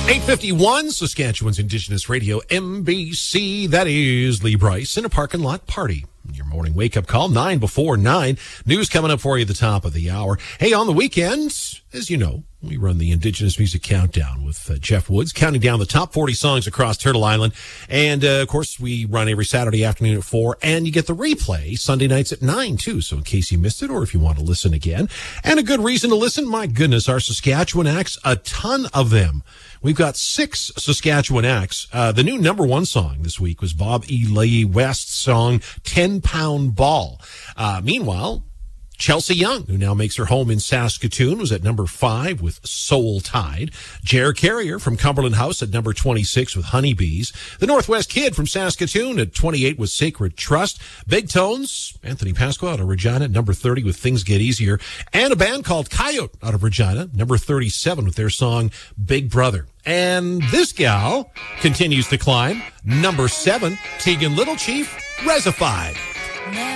851, Saskatchewan's Indigenous Radio, MBC. That is Lee Bryce in a parking lot party. Your morning wake-up call, 9 before 9. News coming up for you at the top of the hour. Hey, on the weekends, as you know, we run the Indigenous Music Countdown with Jeff Woods, counting down the top 40 songs across Turtle Island. And, of course, we run every Saturday afternoon at 4, and you get the replay Sunday nights at 9, too. So in case you missed it or if you want to listen again. And a good reason to listen, my goodness, our Saskatchewan acts, a ton of them. We've got 6 Saskatchewan acts. The new number 1 song this week was Bob E. Lee West's song, 10-Pound Ball. Meanwhile, Chelsea Young, who now makes her home in Saskatoon, was at number 5 with Soul Tide. Jer Carrier from Cumberland House at number 26 with Honeybees. The Northwest Kid from Saskatoon at 28 with Sacred Trust. Big Tones, Anthony Pasqua out of Regina at number 30 with Things Get Easier. And a band called Coyote out of Regina, number 37 with their song Big Brother. And this gal continues to climb. Number 7, Tegan Little Chief, Resified.